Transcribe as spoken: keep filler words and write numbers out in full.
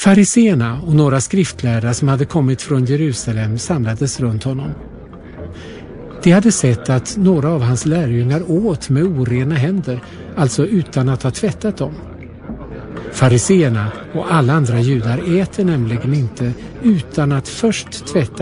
Fariséerna och några skriftlärda som hade kommit från Jerusalem samlades runt honom. De hade sett att några av hans lärjungar åt med orena händer, alltså utan att ha tvättat dem. Fariséerna och alla andra judar äter nämligen inte utan att först tvätta